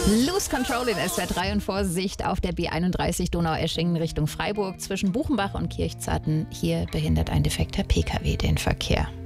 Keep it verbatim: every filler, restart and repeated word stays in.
Lose Control in S W R drei und Vorsicht auf der B einunddreißig Donaueschingen Richtung Freiburg zwischen Buchenbach und Kirchzarten. Hier behindert ein defekter P K W den Verkehr.